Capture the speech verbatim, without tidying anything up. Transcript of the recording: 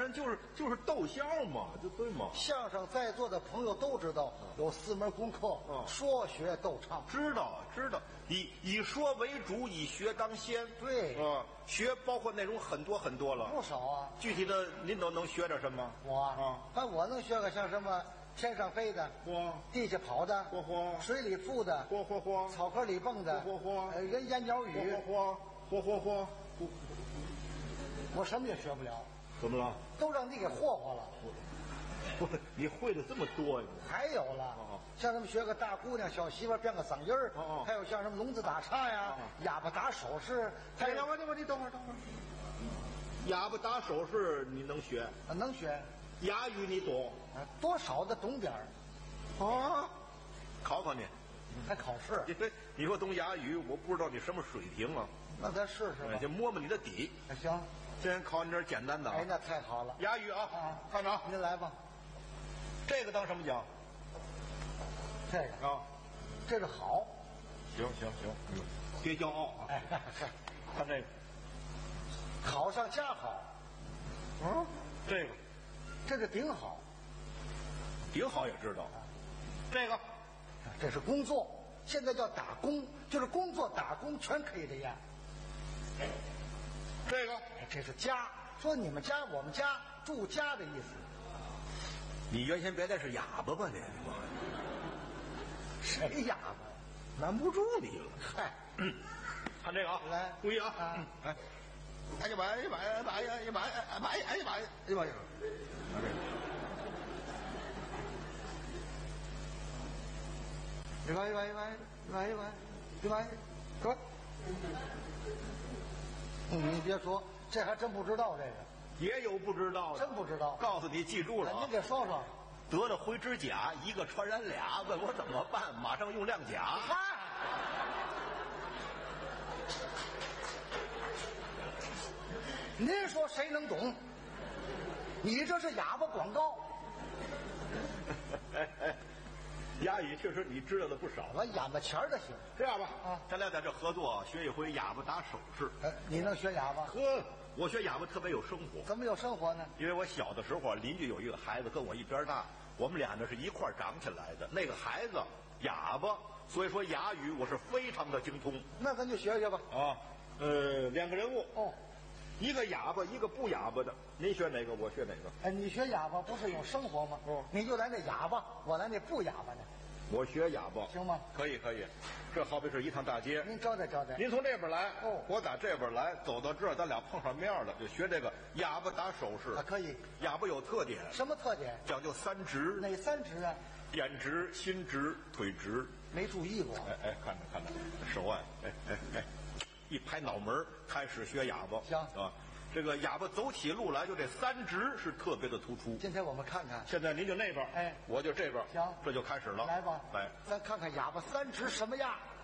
人就是就是逗笑嘛，就对嘛。 相声在座的朋友都知道，有四门功课： 嗯说学逗唱。 知道知道，以以说为主，以学当先。 对啊，学包括内容很多很多了， 不少啊。 具体的您都能学点什么？ 我啊， 那我能学个像什么天上飞的， 嚯地下跑的， 嚯嚯水里浮的， 嚯嚯嚯草壳里蹦的， 嚯嚯嚯呃，人言鸟语， 嚯嚯嚯嚯嚯， 我什么也学不了， 怎么了？ 都让你给霍霍了。 不，你会的这么多呀？ 还有了， 哦像什么学个大姑娘、小媳妇编个嗓音儿， 哦哦还有像什么聋子打岔呀、 哦哑巴打手势，还哎， 有等会儿，等会儿，你等会儿，等会儿。哑巴打手势你能学？ 啊能学， 哑语你懂？ 啊多少的懂点儿， 啊，考考你。 还考试， 因为你说懂哑语，我不知道你什么水平啊， 那咱试试吧。 就摸摸你的底。 哎行， 先考你点简单的啊。 哎，那太好了。 哑语啊， 啊， 看着啊， 您来吧。 这个当什么讲？ 这个， 啊， 这是好。 行行行，嗯，别骄傲啊。 哎， 看这个， 好上加好， 嗯，这个这是顶好， 挺好，也知道。这个这是工作。现在叫打工，就是工作打工全可以这样。 这个， 哎这是家，说你们家我们家住家的意思。 你原先别再是哑巴吧你？ 谁哑巴？ 难不住你了。 嗨， 嗯，看这个啊， 来注意啊， 啊嗯哎，哎呀妈呀，哎呀妈呀，哎呀妈呀，哎呀妈呀，哎呀妈呀，哎呀妈呀，哎呀妈呀，看这个。 一百一百一百一百一百一百，走。你别说，这还真不知道这个， 也有不知道的， 真不知道。 告诉你，记住了啊！ 您给说说。 得了灰指甲，一个传染俩，问我怎么办？马上用亮甲。 嗨，您说谁能懂？你这是哑巴广告。 哎哎，哑语确实你知道的不少。 我哑巴钱儿的行。 这样吧， 啊咱俩在这合作，学一回哑巴打手势。 哎，你能学哑巴？ 呵，我学哑巴特别有生活。 怎么有生活呢？ 因为我小的时候，邻居有一个孩子跟我一边大，我们俩呢是一块儿长起来的。那个孩子哑巴，所以说哑语我是非常的精通。 那咱就学学吧。 啊，呃，两个人物， 哦， 一个哑巴，一个不哑巴的，您选哪个？我选哪个？ 哎，你学哑巴不是有生活吗？ 哦你就来那哑巴，我来那不哑巴的， 我学哑巴， 行吗？ 可以可以，这好比是一趟大街。 您招待招待。 您从这边来， 哦我打这边来，走到这儿，咱俩碰上面了，就学这个哑巴打手势。 啊，可以。 哑巴有特点， 什么特点？ 讲究三直： 哪三直啊？ 眼直、心直、腿直。 没注意过。 哎哎，看着看着，手腕，哎哎哎，一拍脑门儿开始学哑巴。 行啊，这个哑巴走起路来就这三直是特别的突出。 今天我们看看。 现在您就那边， 哎我就这边， 行这就开始了。 来吧， 来， 咱看看哑巴三直什么样。